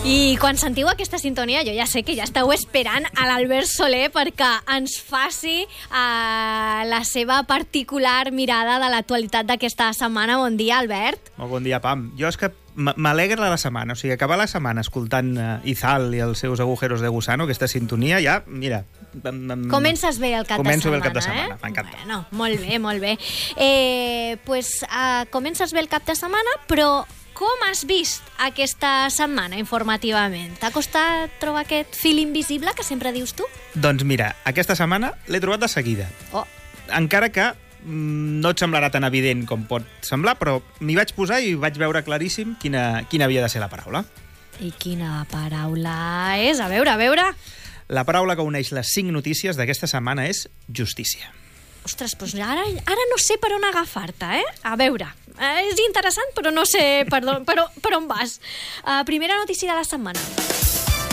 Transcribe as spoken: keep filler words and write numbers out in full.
I quan sentiu aquesta sintonia, jo ja sé que ja esteu esperant a l'Albert Soler perquè ens faci uh, la seva particular mirada de l'actualitat d'aquesta setmana. Bon dia, Albert. Molt bon dia, Pam. Jo és que m'alegra la setmana, o sigui, acabar la setmana escoltant uh, Izal i els seus agujeros de gusano, aquesta sintonia, ja, mira... Comences bé el cap Començo de setmana, bé el cap de setmana, eh? m'encanta. Bueno, molt bé, molt bé. Eh, pues, uh, comences bé el cap de setmana, però com has vist aquesta setmana informativament? T'ha costat trobar aquest fil invisible que sempre dius tu? Doncs mira, aquesta setmana l'he trobat de seguida. Oh. Encara que mm, no et semblarà tan evident com pot semblar, però m'hi vaig posar i vaig veure claríssim quina, quina havia de ser la paraula. I quina paraula és? A veure, a veure... La paraula que uneix les cinc notícies d'aquesta setmana és justícia. Ostres, doncs ara, ara no sé per on agafar-te, eh? A veure, eh, és interessant, però no sé per on, per on, per on vas. Uh, primera notícia de la setmana.